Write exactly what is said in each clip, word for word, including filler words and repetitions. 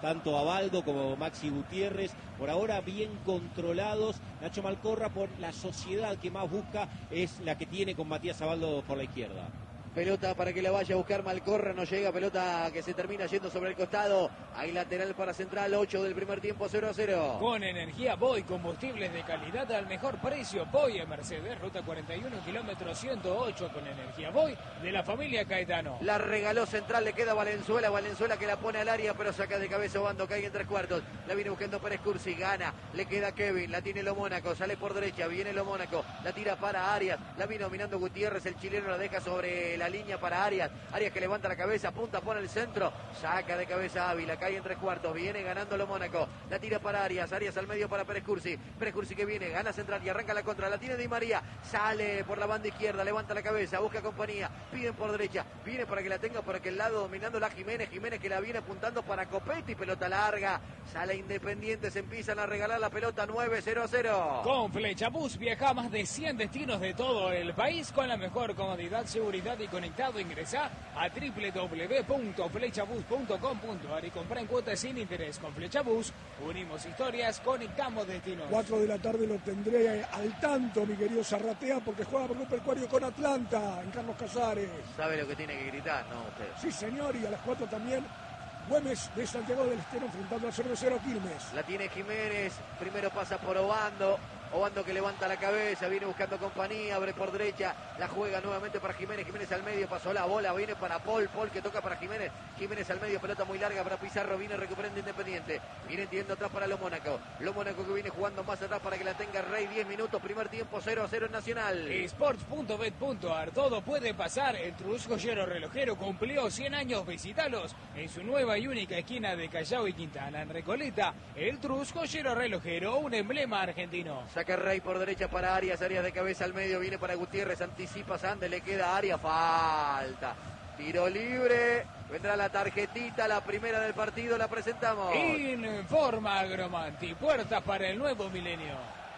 tanto Abaldo como Maxi Gutiérrez, por ahora bien controlados. Nacho Malcorra, por la sociedad que más busca, es la que tiene con Matías Abaldo por la izquierda. Pelota para que la vaya a buscar Malcorra, no llega, pelota que se termina yendo sobre el costado. Hay lateral para Central, ocho del primer tiempo, cero a cero. Con energía Boy, combustibles de calidad al mejor precio. Boy en Mercedes, ruta cuarenta y uno, kilómetro ciento ocho, con energía Boy de la familia Caetano. La regaló Central, le queda Valenzuela, Valenzuela que la pone al área, pero saca de cabeza Obando, cae en tres cuartos. La viene buscando Pérez Cursi, gana, le queda Kevin, la tiene Lo Mónaco, sale por derecha, viene Lo Mónaco, la tira para Arias, la viene dominando Gutiérrez, el chileno la deja sobre la línea para Arias, Arias que levanta la cabeza, apunta, pone el centro, saca de cabeza Ávila, cae en tres cuartos, viene ganando Lo Mónaco, la tira para Arias, Arias al medio para Pérez Cursi, Pérez Cursi que viene, gana Central y arranca la contra, la tiene Di María, sale por la banda izquierda, levanta la cabeza, busca compañía, piden por derecha, viene para que la tenga por aquel lado, dominando la Jiménez, Jiménez que la viene apuntando para Copetti, pelota larga, sale Independiente, se empiezan a regalar la pelota, nueve cero a cero. Con Flechabús viaja a más de cien destinos de todo el país con la mejor comodidad, seguridad y conectado. Ingresá a doble u doble u doble u punto flechabús punto com punto a r y compra en cuotas sin interés. Con Flechabús unimos historias, conectamos destinos. cuatro de la tarde lo tendré al tanto, mi querido Zarratea, porque juega por Grupo Ecuario con Atlanta, en Carlos Casares. ¿Sabe lo que tiene que gritar, no usted? Sí, señor, y a las cuatro también Güemes de Santiago del Estero enfrentando al cero cero Quilmes. La tiene Jiménez, primero pasa por Obando, Obando que levanta la cabeza, viene buscando compañía, abre por derecha, la juega nuevamente para Jiménez, Jiménez al medio, pasó la bola, viene para Paul, Paul que toca para Jiménez, Jiménez al medio, pelota muy larga para Pizarro, viene recuperando Independiente, viene tirando atrás para Lo Mónaco, Lo Mónaco que viene jugando más atrás para que la tenga Rey, diez minutos, primer tiempo, cero a cero en Nacional. Sports punto bet punto a r, todo puede pasar, el Trus Joyero Relojero cumplió cien años, visitalos en su nueva y única esquina de Callao y Quintana, en Recoleta, el Trus Joyero Relojero, un emblema argentino. Saca Rey por derecha para Arias, Arias de cabeza al medio, viene para Gutiérrez, anticipa Sande, le queda a Arias, falta. Tiro libre, vendrá la tarjetita, la primera del partido, la presentamos. Informa Agromanti, puertas para el nuevo milenio.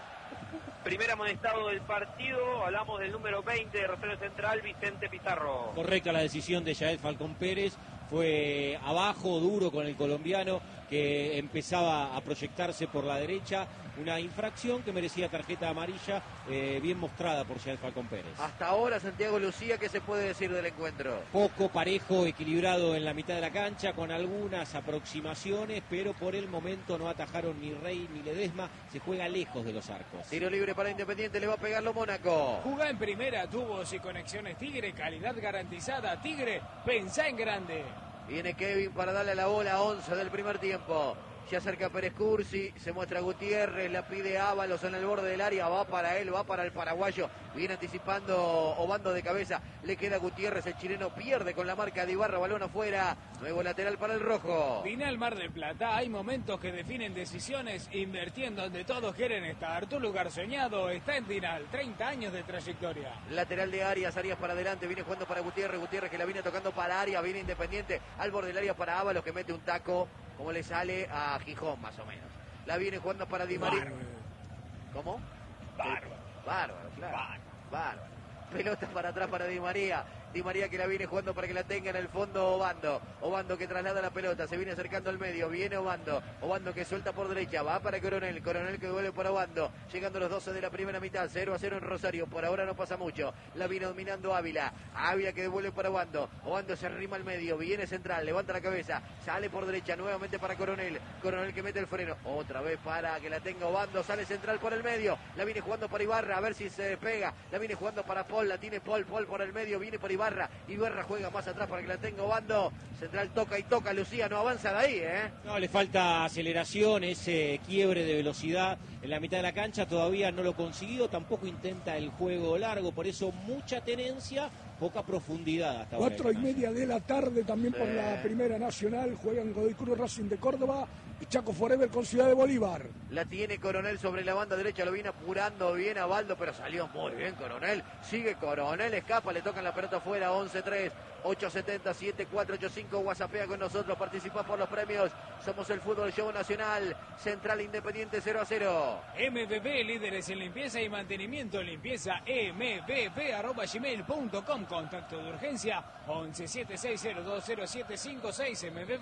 Primer amonestado del partido, hablamos del número veinte de Rosario Central, Vicente Pizarro. Correcta la decisión de Yael Falcón Pérez, fue abajo, duro con el colombiano que empezaba a proyectarse por la derecha, una infracción que merecía tarjeta amarilla, eh, bien mostrada por Yael Falcón Pérez. Hasta ahora Santiago Lucía, ¿qué se puede decir del encuentro? Poco parejo, equilibrado en la mitad de la cancha, con algunas aproximaciones, pero por el momento no atajaron ni Rey ni Ledesma, se juega lejos de los arcos. Tiro libre para Independiente, le va a pegar Lo Mónaco. Jugá en primera, tubos y conexiones Tigre, calidad garantizada. Tigre, pensá en grande. Viene Kevin para darle la bola, once del primer tiempo. Se acerca Pérez Cursi, se muestra Gutiérrez, la pide Ábalos en el borde del área, va para él, va para el paraguayo, viene anticipando Obando de cabeza, le queda Gutiérrez, el chileno pierde con la marca de Ibarra, balón afuera, nuevo lateral para el rojo. Final Mar del Plata, hay momentos que definen decisiones, invirtiendo donde todos quieren estar, tu lugar soñado está en Dinal, treinta años de trayectoria. Lateral de Arias, Arias para adelante, viene jugando para Gutiérrez, Gutiérrez que la viene tocando para Arias, viene Independiente, al borde del área para Ábalos que mete un taco, como le sale a Gijón más o menos. La viene jugando para Di María. ¿Cómo? Bárbaro. Bárbaro, claro. Bárbaro. Bárbaro. Pelota para atrás para Di María. Di María que la viene jugando para que la tenga en el fondo Obando. Obando que traslada la pelota, se viene acercando al medio, viene Obando. Obando que suelta por derecha, va para Coronel. Coronel que duele para Obando. Llegando los doce de la primera mitad, cero a cero en Rosario. Por ahora no pasa mucho. La viene dominando Ávila. Ávila que devuelve para Obando. Obando se arrima al medio, viene central, levanta la cabeza, sale por derecha, nuevamente para Coronel. Coronel que mete el freno, otra vez para que la tenga Obando, sale central por el medio. La viene jugando para Ibarra, a ver si se despega. La viene jugando para Paul, la tiene Paul, Paul por el medio, viene por Ibarra. Ibarra juega más atrás para que la tenga Obando. Central toca y toca, Lucía no avanza de ahí, ¿eh? No, le falta aceleración, ese quiebre de velocidad en la mitad de la cancha, todavía no lo consiguió, tampoco intenta el juego largo, por eso mucha tenencia, poca profundidad hasta ahora. Cuatro y media de la tarde también sí. Por la Primera Nacional, juegan Godoy Cruz, Racing de Córdoba y Chaco Forever con Ciudad de Bolívar. La tiene Coronel sobre la banda derecha, lo viene apurando bien a Baldo, pero salió muy bien Coronel, sigue Coronel, escapa, le tocan la pelota afuera, once tres, ocho setenta, siete cuatro ocho cinco, WhatsAppea con nosotros, participa por los premios, somos el Fútbol Show Nacional, Central Independiente cero a cero. M B B, líderes en limpieza y mantenimiento, limpieza M B B arroba gmail punto com, contacto de urgencia once siete seis cero dos cero siete cinco seis. M B B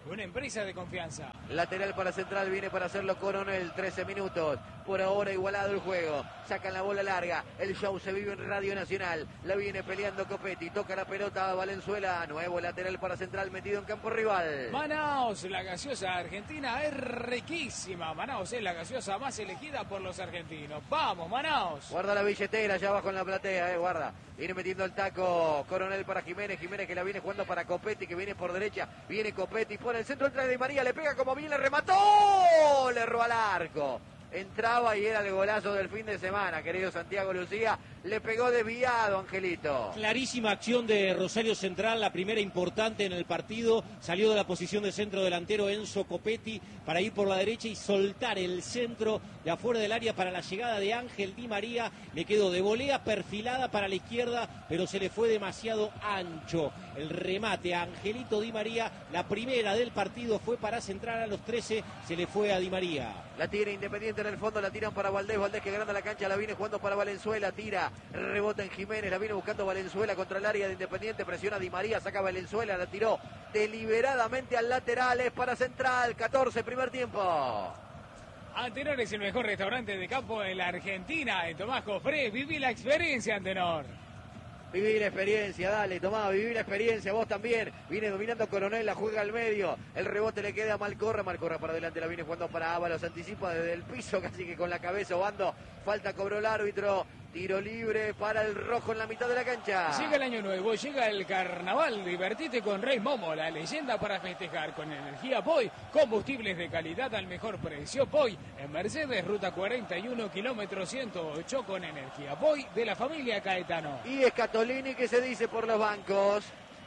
una empresa de confianza. Lateral para Central, viene para hacerlo Coronel, trece minutos. Por ahora igualado el juego. Sacan la bola larga. El show se vive en Radio Nacional. La viene peleando Copetti. Toca la pelota a Valenzuela. Nuevo lateral para Central metido en campo rival. Manaos, la gaseosa argentina es riquísima. Manaos es la gaseosa más elegida por los argentinos. ¡Vamos, Manaos! Guarda la billetera allá abajo en la platea, eh, guarda. Viene metiendo el taco Coronel para Jiménez. Jiménez que la viene jugando para Copetti, que viene por derecha. Viene Copetti por el centro, entra Di María, le pega como bien, le remató. Le roba al arco. Entraba y era el golazo del fin de semana, querido Santiago Lucía. Le pegó desviado, Angelito. Clarísima acción de Rosario Central, la primera importante en el partido. Salió de la posición de centro delantero Enzo Copetti para ir por la derecha y soltar el centro de afuera del área para la llegada de Ángel Di María. Le quedó de volea perfilada para la izquierda, pero se le fue demasiado ancho. El remate a Angelito Di María, la primera del partido, fue para Central a los trece, se le fue a Di María. La tiene Independiente en el fondo, la tiran para Valdés. Valdés que agranda la cancha, la viene jugando para Valenzuela, tira. Rebota en Jiménez, la viene buscando Valenzuela contra el área de Independiente, presiona Di María, saca Valenzuela, la tiró deliberadamente al lateral, es para Central, catorce, primer tiempo. Antenor es el mejor restaurante de campo de la Argentina. En Tomás Cofré, viví la experiencia, Antenor. Viví la experiencia, dale, tomá, viví la experiencia, vos también. Viene dominando Coronel, la juega al medio. El rebote le queda a Malcorra, Malcorra para adelante, la viene jugando para Ábalos, anticipa desde el piso, casi que con la cabeza Obando. Falta cobró el árbitro, tiro libre para el rojo en la mitad de la cancha. Llega el año nuevo, llega el carnaval, divertite con Rey Momo, la leyenda para festejar con energía Poi, combustibles de calidad al mejor precio Poi, en Mercedes, ruta cuarenta y uno, kilómetro ciento ocho con energía Poi de la familia Caetano. Y Scatolini, que se dice por los bancos.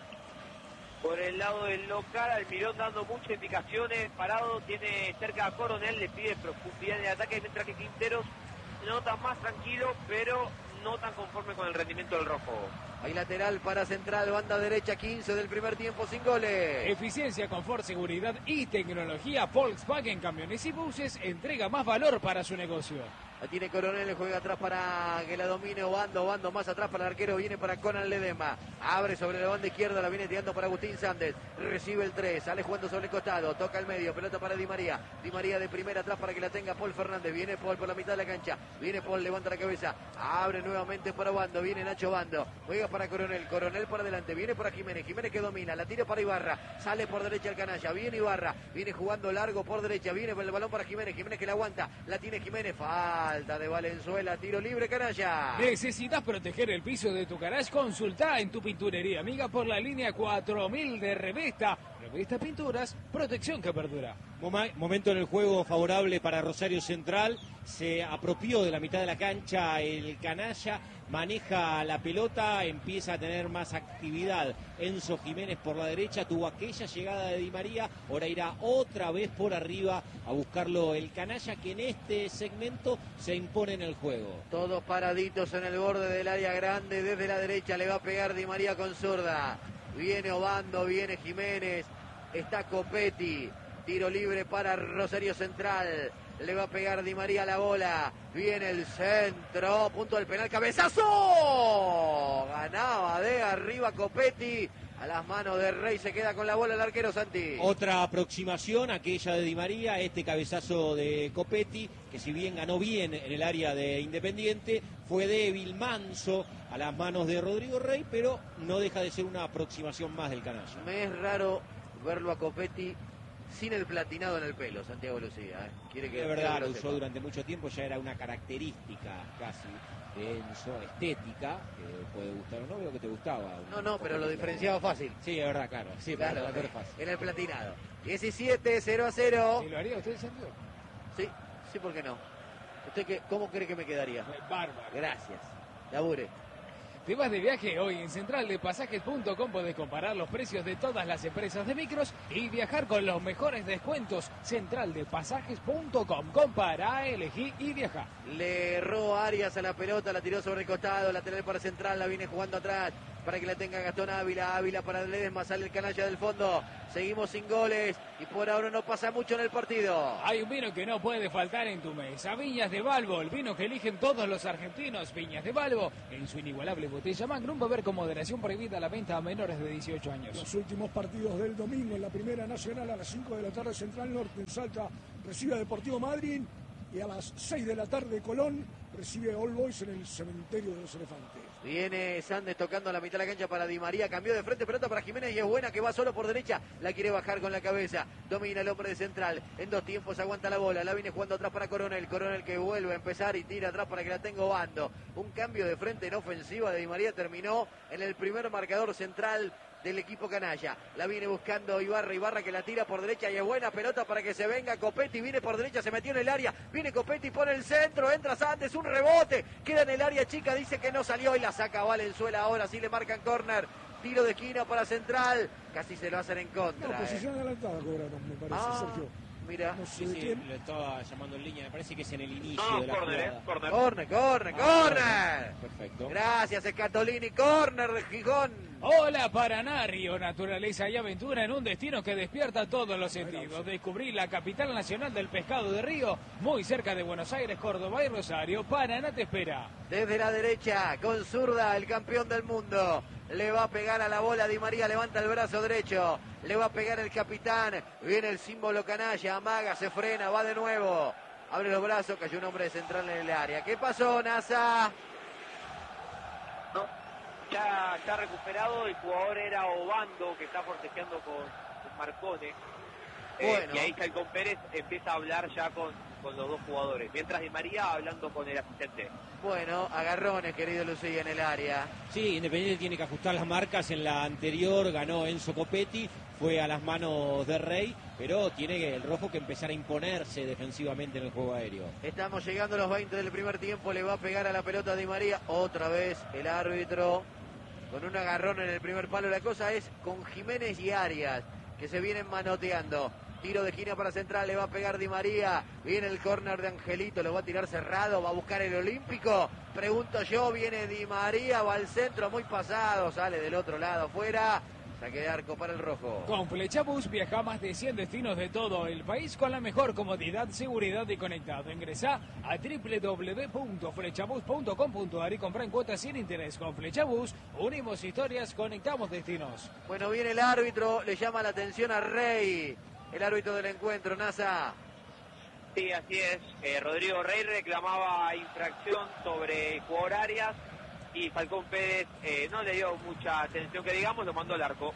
Por el lado del local, Almirón dando muchas indicaciones, parado, tiene cerca a Coronel, le pide profundidad en el ataque, mientras que Quinteros nota más tranquilo, pero no tan conforme con el rendimiento del rojo. Hay lateral para Central, banda derecha, quince del primer tiempo, sin goles. Eficiencia, confort, seguridad y tecnología. Volkswagen Camiones y Buses entrega más valor para su negocio. La tiene Coronel, juega atrás para que la domine Obando, Obando más atrás para el arquero, viene para Conan Ledema, abre sobre la banda izquierda, la viene tirando para Agustín Sández, recibe el tres, sale jugando sobre el costado, toca el medio, pelota para Di María, Di María de primera atrás para que la tenga Paul Fernández, viene Paul por la mitad de la cancha, viene Paul, levanta la cabeza, abre nuevamente para Obando, viene Nacho Obando, juega para Coronel, Coronel para adelante, viene para Jiménez, Jiménez que domina, la tira para Ibarra, sale por derecha el canalla, viene Ibarra, viene jugando largo por derecha, viene el balón para Jiménez, Jiménez que la aguanta, la tiene Jiménez, falta de Valenzuela. Tiro libre, canalla. ¿Necesitas proteger el piso de tu garage? Consulta en tu pinturería amiga por la línea cuatro mil de Revesta. Revesta Pinturas, protección que perdura. Momento en el juego favorable para Rosario Central. Se apropió de la mitad de la cancha el canalla, maneja la pelota, empieza a tener más actividad. Enzo Jiménez por la derecha, tuvo aquella llegada de Di María, ahora irá otra vez por arriba a buscarlo el canalla, que en este segmento se impone en el juego. Todos paraditos en el borde del área grande, desde la derecha le va a pegar Di María con zurda. Viene Obando, viene Jiménez, está Copetti, tiro libre para Rosario Central. Le va a pegar Di María la bola. Viene el centro. Punto del penal. ¡Cabezazo! Ganaba de arriba Copetti. A las manos de Rey se queda con la bola el arquero Santi. Otra aproximación, aquella de Di María, este cabezazo de Copetti, que si bien ganó bien en el área de Independiente, fue débil, manso a las manos de Rodrigo Rey, pero no deja de ser una aproximación más del canalla. Me es raro verlo a Copetti sin el platinado en el pelo, Santiago Lucía. ¿eh? Quiere que de verdad, lo lo usó sepa. durante mucho tiempo, ya era una característica casi de Enzo, estética, que puede gustar o no, veo que te gustaba. No, no, pero lo diferenciaba fácil. Sí, es verdad, claro. Sí, Claro, para es fácil. en el platinado. diecisiete, cero a cero. ¿Y lo haría usted, Sergio? Sí, sí, ¿por qué no? ¿Usted qué, cómo cree que me quedaría? Bárbaro. Gracias. Labure. ¿Te vas de viaje? Hoy en central de pasajes punto com podés comparar los precios de todas las empresas de micros y viajar con los mejores descuentos. central de pasajes punto com. Compara, elegí y viaja. Le erró Arias a la pelota, la tiró sobre el costado, lateral para Central, la viene jugando atrás. para que la tenga Gastón Ávila. Ávila para Ledesma, sale el canalla del fondo. Seguimos sin goles y por ahora no pasa mucho en el partido. Hay un vino que no puede faltar en tu mesa. Viñas de Balbo, el vino que eligen todos los argentinos. Viñas de Balbo, en su inigualable botella Magnum, beber con moderación, prohibida la venta a menores de dieciocho años. Los últimos partidos del domingo en la Primera Nacional a las cinco de la tarde, Central Norte en Salta recibe a Deportivo Madryn y a las seis de la tarde Colón recibe a All Boys en el Cementerio de los Elefantes. Viene Sandes tocando a la mitad de la cancha para Di María, cambió de frente, pelota para Jiménez y es buena, que va solo por derecha, la quiere bajar con la cabeza, domina el hombre de Central, en dos tiempos aguanta la bola, la viene jugando atrás para Coronel, Coronel que vuelve a empezar y tira atrás para que la tenga Obando. Un cambio de frente en ofensiva de Di María terminó en el primer marcador central del equipo canalla. La viene buscando Ibarra, Ibarra que la tira por derecha y es buena pelota para que se venga Copetti, viene por derecha, se metió en el área, viene Copetti, pone el centro, entra Sandes, un rebote, queda en el área chica, dice que no salió y la saca Valenzuela, ahora sí le marcan córner, tiro de esquina para Central, casi se lo hacen en contra. No, posición eh. adelantada cobraron, me parece, Ah, Sergio. Mira, No sé Sí, de sí, quién. lo estaba llamando en línea, me parece que es en el inicio No, de la córner, eh, jugada. córner. córner, córner, Ah, córner. Perfecto. Gracias, Escatolini, córner de Gijón. Hola Paraná, Río, naturaleza y aventura en un destino que despierta todos los sentidos. Descubrí la capital nacional del pescado de Río, muy cerca de Buenos Aires, Córdoba y Rosario. Paraná te espera. Desde la derecha, con zurda, el campeón del mundo. Le va a pegar a la bola, Di María levanta el brazo derecho. Le va a pegar el capitán. Viene el símbolo canalla, amaga, se frena, va de nuevo. Abre los brazos, cayó un hombre de Central en el área. ¿Qué pasó, Nasa? No, ya está recuperado, el jugador era Obando, que está forcejeando con, con Marcone. Eh, Bueno. Y ahí Falcón Pérez empieza a hablar ya con, con los dos jugadores, mientras Di María hablando con el asistente. Bueno, agarrones, querido Lucía, en el área. Sí, Independiente tiene que ajustar las marcas. En la anterior ganó Enzo Copetti, fue a las manos de Rey, pero tiene el rojo que empezar a imponerse defensivamente en el juego aéreo. Estamos llegando a los veinte del primer tiempo, le va a pegar a la pelota a Di María. Otra vez el árbitro con un agarrón en el primer palo. La cosa es con Jiménez y Arias, que se vienen manoteando. Tiro de esquina para Central, le va a pegar Di María. Viene el córner de Angelito, lo va a tirar cerrado, va a buscar el Olímpico. Pregunto yo, viene Di María, va al centro, muy pasado, sale del otro lado, fuera. Saque de arco para el rojo. Con Flechabús viaja a más de cien destinos de todo el país con la mejor comodidad, seguridad y conectado. Ingresá a doble u doble u doble u punto flechabús punto com punto a r y compra en cuotas sin interés. Con Flechabús unimos historias, conectamos destinos. Bueno, viene el árbitro, le llama la atención a Rey, el árbitro del encuentro, Nasa. Sí, así es. Eh, Rodrigo Rey reclamaba infracción sobre el jugador Arias y Falcón Pérez eh, no le dio mucha atención, que digamos, lo mandó al arco.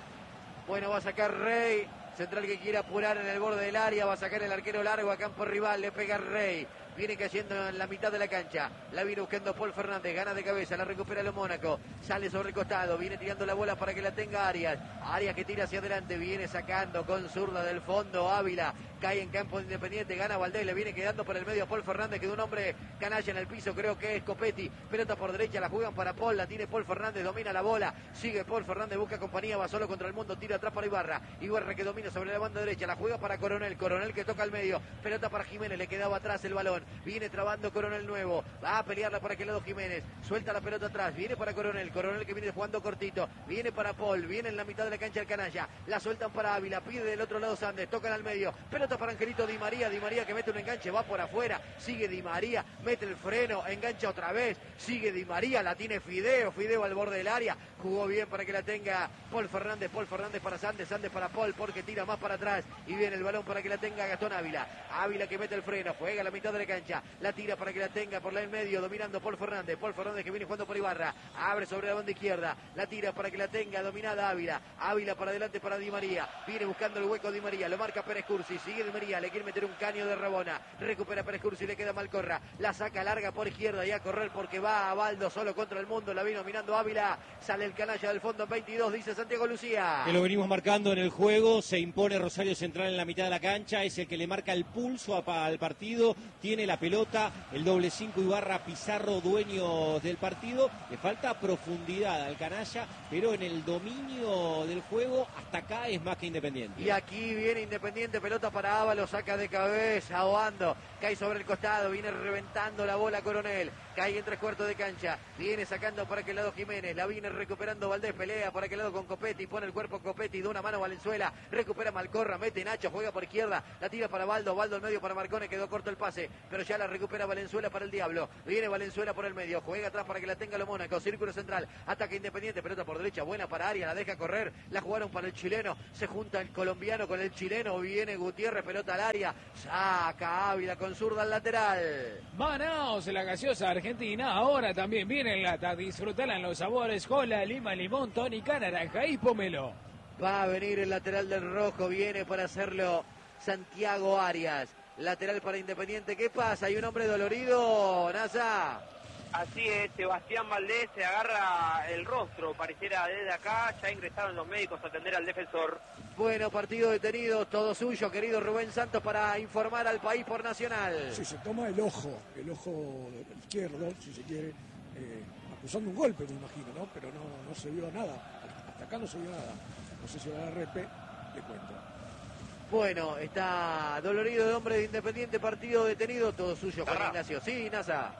Bueno, va a sacar Rey. Central que quiere apurar en el borde del área. Va a sacar el arquero largo a campo rival. Le pega Rey. Viene cayendo en la mitad de la cancha. La viene buscando Paul Fernández. Gana de cabeza. La recupera el Mónaco. Sale sobre el costado. Viene tirando la bola para que la tenga Arias. Arias que tira hacia adelante. Viene sacando con zurda del fondo. Ávila. Cae en campo de Independiente. Gana Valdés. Le viene quedando por el medio a Paul Fernández. Quedó un hombre canalla en el piso. Creo que es Copetti. Pelota por derecha. La juegan para Paul. La tiene Paul Fernández. Domina la bola. Sigue Paul Fernández. Busca compañía. Va solo contra el mundo. Tira atrás para Ibarra. Ibarra que domina sobre la banda derecha. La juega para Coronel. Coronel que toca al medio. Pelota para Jiménez. Le quedaba atrás el balón. Viene trabando Coronel nuevo. Va a pelearla para aquel lado Jiménez. Suelta la pelota atrás. Viene para Coronel. Coronel que viene jugando cortito. Viene para Paul. Viene en la mitad de la cancha el canalla. La sueltan para Ávila. Pide del otro lado Sandes. Tocan al medio. Pelota para Angelito Di María. Di María que mete un enganche. Va por afuera. Sigue Di María. Mete el freno. Engancha otra vez. Sigue Di María. La tiene Fideo. Fideo al borde del área. Jugó bien para que la tenga Paul Fernández. Paul Fernández para Sandes. Sandes para Paul porque tira más para atrás. Y viene el balón para que la tenga Gastón Ávila. Ávila que mete el freno. Juega a la mitad de la cancha. La tira para que la tenga por la en medio. Dominando Paul Fernández. Paul Fernández que viene jugando por Ibarra. Abre sobre la banda izquierda. La tira para que la tenga dominada Ávila. Ávila para adelante para Di María. Viene buscando el hueco Di María. Lo marca Pérez Cursi. Sigue Di María. Le quiere meter un caño de Rabona. Recupera Pérez Cursi. Le queda Malcorra. La saca larga por izquierda y a correr porque va a Baldo solo contra el mundo. La viene dominando Ávila. Sale el canalla del fondo en veintidós. Dice Santiago Lucía. Que lo venimos marcando en el juego. Se impone Rosario Central en la mitad de la cancha. Es el que le marca el pulso a, al partido. Tiene la pelota. El doble cinco Ibarra, Pizarro, dueños del partido. Le falta profundidad al canalla, pero en el dominio del juego hasta acá es más que Independiente. Y aquí viene Independiente, pelota para para Ábalos, saca de cabeza, Obando, cae sobre el costado, viene reventando la bola Coronel, cae en tres cuartos de cancha, viene sacando por aquel lado Jiménez, la viene recuperando Valdés, pelea por aquel lado con Copetti, pone el cuerpo Copetti, da una mano Valenzuela, recupera Malcorra, mete Nacho, juega por izquierda, la tira para Baldo, Baldo al medio para Marcone, quedó corto el pase, pero ya la recupera Valenzuela para el Diablo, viene Valenzuela por el medio, juega atrás para que la tenga lo Mónaco, círculo central, ataque Independiente, pelota por derecha, buena para Arias, la deja correr, la jugaron para el chileno, se junta el colombiano con el chileno, viene Gutiérrez, pelota al área, saca Ávila con zurda al lateral. Manaos, la gaseosa argentina, ahora también viene en lata, disfrutala en los sabores, cola, lima, limón, tónica, naranja y pomelo. Va a venir el lateral del rojo, viene para hacerlo Santiago Arias, lateral para Independiente, ¿qué pasa? ¿Hay un hombre dolorido, Nasa? Así es, Sebastián Valdés se agarra el rostro, pareciera desde acá, ya ingresaron los médicos a atender al defensor. Bueno, partido detenido, todo suyo, querido Rubén Santos, para informar al país por Nacional. Sí, se toma el ojo, el ojo izquierdo, si se quiere, eh, acusando un golpe, me imagino, ¿no? Pero no, no se vio nada, hasta acá no se vio nada. No sé si va a dar R P, le cuento. Bueno, está dolorido el hombre de Independiente, partido detenido, todo suyo, Juan Ignacio. Sí, Nasa.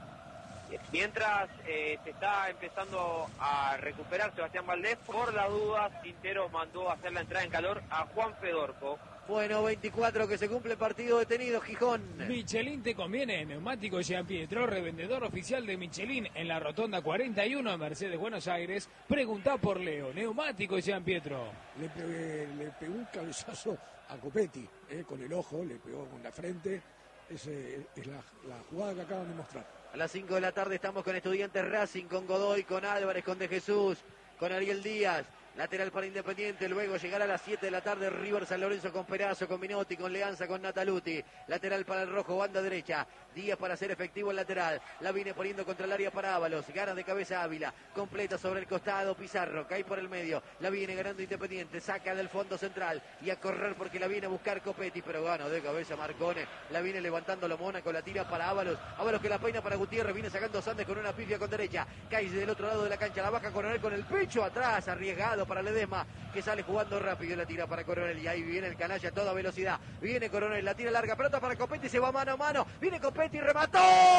Mientras eh, se está empezando a recuperar Sebastián Valdés, por las dudas, Quintero mandó a hacer la entrada en calor a Juan Fedorco. Bueno, veinticuatro que se cumple, partido detenido, Gijón. Michelin te conviene, neumático Jean Pietro, revendedor oficial de Michelin en la rotonda cuarenta y uno en Mercedes, Buenos Aires. Preguntá por Leo, neumático Jean Pietro. Le, pegué, le pegó un cabezazo a Copetti, eh, con el ojo, le pegó con la frente. Esa es la, la jugada que acaban de mostrar. A las cinco de la tarde estamos con Estudiantes Racing, con Godoy, con Álvarez, con De Jesús, con Ariel Díaz. Lateral para Independiente, luego llegará a las siete de la tarde River San Lorenzo con Perazo, con Minotti, con Leanza, con Nataluti. Lateral para el rojo, banda derecha. Díaz para hacer efectivo el lateral. La viene poniendo contra el área para Ábalos. Gana de cabeza Ávila. Completa sobre el costado Pizarro. Cae por el medio. La viene ganando Independiente. Saca del fondo central. Y a correr porque la viene a buscar Copetti. Pero gana de cabeza Marcone. La viene levantando lo Mónaco. La tira para Ábalos. Ábalos que la peina para Gutiérrez. Viene sacando Sandes con una pifia con derecha. Cae del otro lado de la cancha. La baja Coronel con el pecho atrás. Arriesgado para Ledesma, que sale jugando rápido, la tira para Coronel y ahí viene el canalla a toda velocidad, viene Coronel, la tira larga, pelota para Copetti, se va mano a mano, viene Copetti, remató,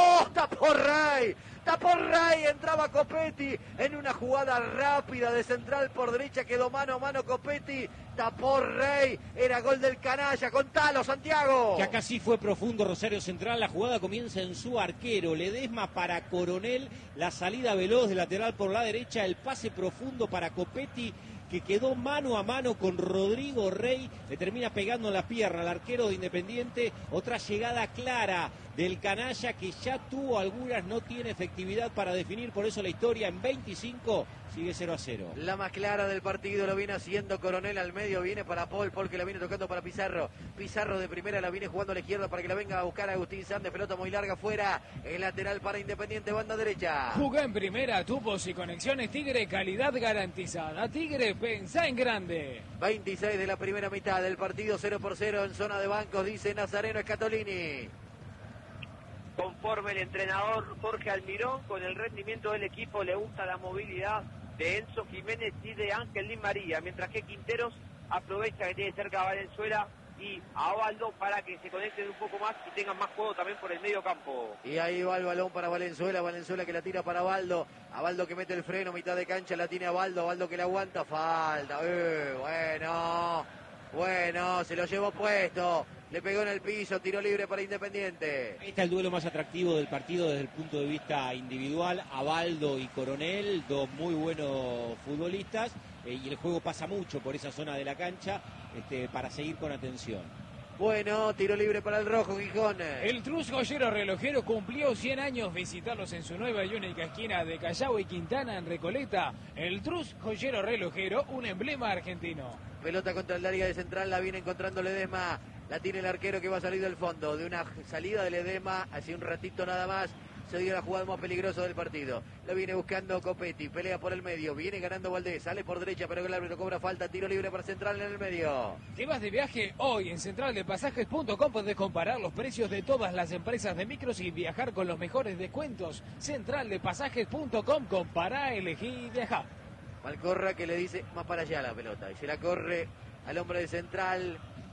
tapó Rey, tapó Rey, entraba Copetti en una jugada rápida de central por derecha, quedó mano a mano Copetti, tapó Rey, era gol del canalla, contalo Santiago. Que acá sí fue profundo Rosario Central, la jugada comienza en su arquero, Ledesma para Coronel, la salida veloz de lateral por la derecha, el pase profundo para Copetti, que quedó mano a mano con Rodrigo Rey, le termina pegando en la pierna al arquero de Independiente, otra llegada clara del canalla que ya tuvo algunas, no tiene efectividad para definir, por eso la historia en veinticinco sigue cero a cero. La más clara del partido lo viene haciendo Coronel al medio, viene para Paul, Paul que la viene tocando para Pizarro, Pizarro de primera la viene jugando a la izquierda para que la venga a buscar a Agustín Sández, pelota muy larga afuera, el lateral para Independiente, banda derecha. Jugá en primera, tubos y conexiones Tigre, calidad garantizada. Tigre, pensá en grande. veintiséis de la primera mitad del partido, cero por cero en zona de bancos, dice Nazareno Scatolini. Conforme el entrenador Jorge Almirón, con el rendimiento del equipo le gusta la movilidad de Enzo Jiménez y de Ángel Di María, mientras que Quinteros aprovecha que tiene cerca a Valenzuela y a Ovaldo para que se conecten un poco más y tengan más juego también por el medio campo. Y ahí va el balón para Valenzuela, Valenzuela que la tira para Baldo, a Baldo que mete el freno, mitad de cancha la tiene a Baldo, Baldo que la aguanta, falta, eh, bueno, bueno, se lo llevó puesto. Le pegó en el piso, tiro libre para Independiente. Ahí está el duelo más atractivo del partido desde el punto de vista individual. Abaldo y Coronel, dos muy buenos futbolistas. Eh, y el juego pasa mucho por esa zona de la cancha este, para seguir con atención. Bueno, tiro libre para el rojo, Gijón. El Trus Joyero Relojero cumplió cien años. Visitarlos en su nueva y única esquina de Callao y Quintana en Recoleta. El Trus Joyero Relojero, un emblema argentino. Pelota contra el área de central, la viene encontrando Ledesma. La tiene el arquero que va a salir del fondo. De una salida de Ledesma, hace un ratito nada más, se dio la jugada más peligrosa del partido. La viene buscando Copetti, pelea por el medio, viene ganando Valdés, sale por derecha, pero el árbitro cobra falta, tiro libre para Central en el medio. ¿Te vas de viaje? Hoy en central de pasajes punto com podés comparar los precios de todas las empresas de micros y viajar con los mejores descuentos. central de pasajes punto com, compará, elegí y viajá. Malcorra que le dice más para allá la pelota y se la corre al hombre de Central.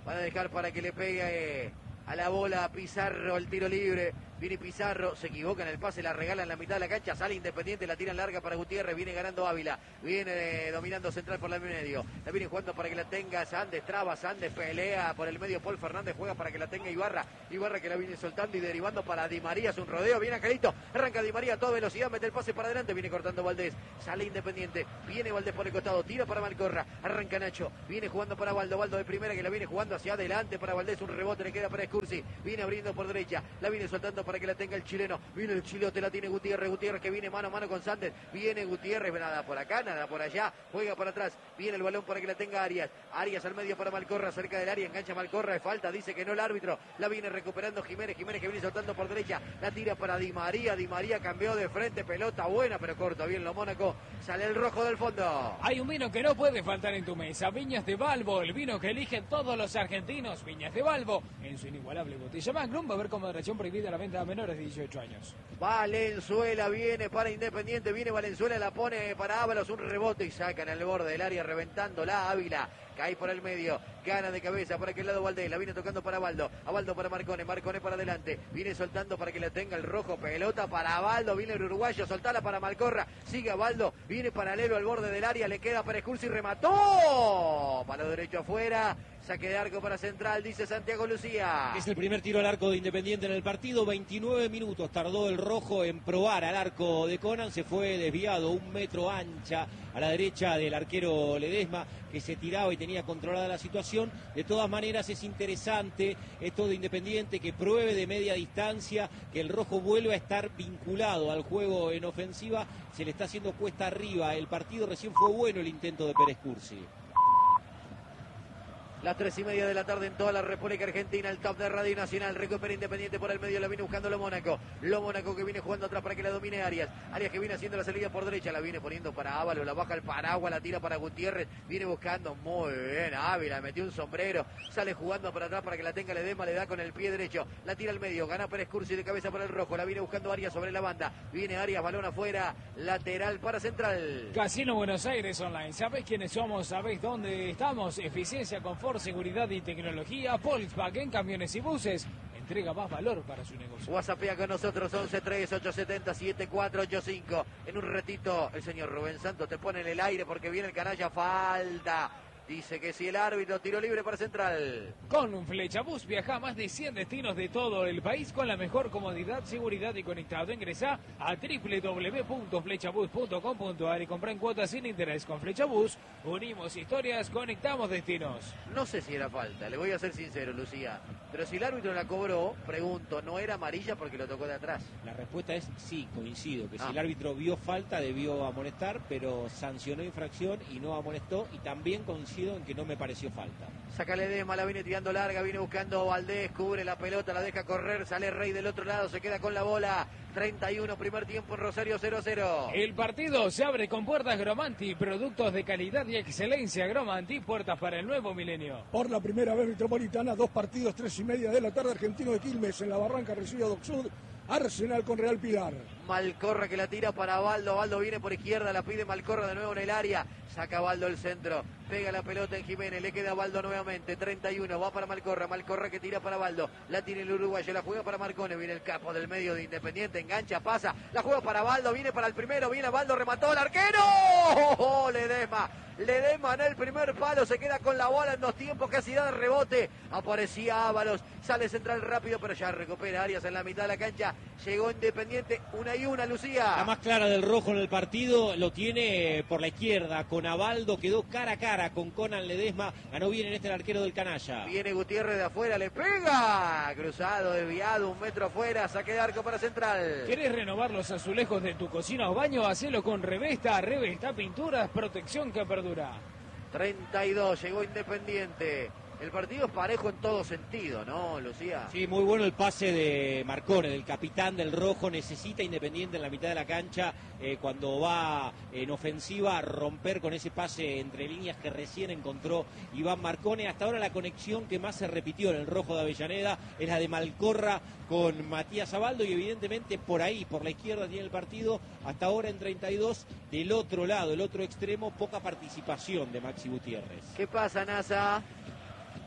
Van a dejar para que le pegue eh, a la bola Pizarro el tiro libre. Viene Pizarro, se equivoca en el pase, la regala en la mitad de la cancha, sale Independiente, la tira larga para Gutiérrez, viene ganando Ávila, viene eh, dominando central por el medio, la viene jugando para que la tenga Sandes, traba, Sandes pelea por el medio, Paul Fernández juega para que la tenga Ibarra, Ibarra que la viene soltando y derivando para Di María, es un rodeo, viene Angelito, arranca Di María a toda velocidad, mete el pase para adelante, viene cortando Valdés, sale Independiente, viene Valdés por el costado, tira para Malcorra, arranca Nacho, viene jugando para Valdo, Valdo de primera que la viene jugando hacia adelante para Valdés, un rebote le queda para Escursi, viene abriendo por derecha, la viene soltando para que la tenga el chileno, viene el chilote, la tiene Gutiérrez, Gutiérrez que viene mano a mano con Sandes, viene Gutiérrez, nada por acá, nada por allá, juega para atrás, viene el balón para que la tenga Arias, Arias al medio para Malcorra, cerca del área, engancha Malcorra, de falta, dice que no el árbitro, la viene recuperando Jiménez, Jiménez que viene soltando por derecha, la tira para Di María, Di María cambió de frente, pelota buena, pero corta bien lo Mónaco, sale el rojo del fondo. Hay un vino que no puede faltar en tu mesa, Viñas de Balbo, el vino que eligen todos los argentinos, Viñas de Balbo, en su inigualable botella Magnum, va a haber con moderación prohibida la venta a menores de dieciocho años. Valenzuela viene para Independiente, viene Valenzuela, la pone para Ábalos, un rebote y sacan al borde del área, reventándola Ávila. Cae por el medio, gana de cabeza por aquel lado Valdés, la viene tocando para Baldo, a Baldo para Marcone, Marcone para adelante, viene soltando para que la tenga el rojo, pelota para Baldo, viene el uruguayo, soltala para Malcorra, sigue a Baldo, viene paralelo al borde del área, le queda para Escursi y remató, palo derecho afuera, saque de arco para Central, dice Santiago Lucía. Es el primer tiro al arco de Independiente en el partido, veintinueve minutos tardó el rojo en probar al arco de Conan, se fue desviado un metro ancha a la derecha del arquero Ledesma, que se tiraba y tenía controlada la situación. De todas maneras es interesante esto de Independiente, que pruebe de media distancia, que el rojo vuelva a estar vinculado al juego en ofensiva, se le está haciendo cuesta arriba el partido, recién fue bueno el intento de Pérez Cursi. Las tres y media de la tarde en toda la República Argentina, el top de Radio Nacional, recupera Independiente por el medio, la viene buscando lo Mónaco, lo Mónaco que viene jugando atrás para que la domine Arias, Arias que viene haciendo la salida por derecha, la viene poniendo para Ábalos, la baja el paraguas, la tira para Gutiérrez, viene buscando muy bien Ávila, metió un sombrero, sale jugando para atrás para que la tenga Ledesma, le da con el pie derecho, la tira al medio, gana Pérez Cursi de cabeza para el rojo, la viene buscando Arias sobre la banda, viene Arias, balón afuera, lateral para Central. Casino Buenos Aires Online, ¿sabés quiénes somos? ¿Sabés dónde estamos? Eficiencia, confort, seguridad y tecnología. Volkswagen Camiones y Buses entrega más valor para su negocio. WhatsAppea con nosotros once tres ocho siete cero siete cuatro ocho cinco. En un ratito el señor Rubén Santos te pone en el aire porque viene el canalla, falta. Dice que si el árbitro, tiro libre para Central. Con un Flechabús viaja a más de cien destinos de todo el país con la mejor comodidad, seguridad y conectado. Ingresá a doble u doble u doble u punto flechabús punto com punto a r y comprá en cuotas sin interés. Con Flechabús unimos historias, conectamos destinos. No sé si era falta, le voy a ser sincero, Lucía. Pero si el árbitro la cobró, pregunto, ¿no era amarilla porque lo tocó de atrás? La respuesta es sí, coincido, que Ah. si el árbitro vio falta debió amonestar, pero sancionó infracción y no amonestó, y también coincido en que no me pareció falta. Saca Ledesma, la viene tirando larga, viene buscando Valdés, cubre la pelota, la deja correr, sale Rey del otro lado, se queda con la bola. treinta y uno, primer tiempo en Rosario, cero a cero. El partido se abre con puertas Gromanti, productos de calidad y excelencia. Gromanti, puertas para el nuevo milenio. Por la primera vez metropolitana, dos partidos, tres y media de la tarde, Argentino de Quilmes en la Barranca recibe a Doc Sud, Arsenal con Real Pilar. Malcorra que la tira para Baldo, Baldo viene por izquierda, la pide Malcorra de nuevo en el área, saca Baldo el centro, pega la pelota en Jiménez, le queda Baldo nuevamente, treinta y uno, va para Malcorra, Malcorra que tira para Baldo, la tiene el uruguayo, la juega para Marcone, viene el capo del medio de Independiente, engancha, pasa, la juega para Baldo, viene para el primero, viene Baldo, remató el arquero, ¡oh, Ledesma! Ledesma en el primer palo, se queda con la bola en dos tiempos, casi da de rebote, aparecía Ábalos, sale Central rápido, pero ya recupera Arias en la mitad de la cancha, llegó Independiente, una y una, Lucía. La más clara del rojo en el partido lo tiene por la izquierda, con Abaldo, quedó cara a cara con Conan Ledesma, ganó bien en este el arquero del canalla. Viene Gutiérrez de afuera, le pega, cruzado, desviado, un metro afuera, saque de arco para Central. ¿Querés renovar los azulejos de tu cocina o baño? Hacelo con Revesta, Revesta Pinturas, protección que perdura. treinta y dos, llegó Independiente. El partido es parejo en todo sentido, ¿no, Lucía? Sí, muy bueno el pase de Marcone, del capitán del rojo. Necesita Independiente en la mitad de la cancha, eh, cuando va en ofensiva, a romper con ese pase entre líneas que recién encontró Iván Marcone. Hasta ahora la conexión que más se repitió en el rojo de Avellaneda es la de Malcorra con Matías Abaldo, y evidentemente por ahí, por la izquierda tiene el partido. Hasta ahora en treinta y dos, del otro lado, el otro extremo, poca participación de Maxi Gutiérrez. ¿Qué pasa, Nasa?